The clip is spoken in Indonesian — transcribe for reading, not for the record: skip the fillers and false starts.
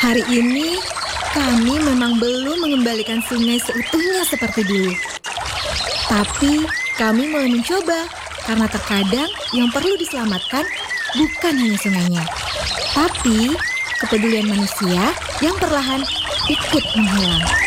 Hari ini kami memang belum mengembalikan sungai seutuhnya seperti dulu. Tapi kami mulai mencoba karena terkadang yang perlu diselamatkan bukan hanya sungainya, tapi kepedulian manusia yang perlahan ikut menghilang.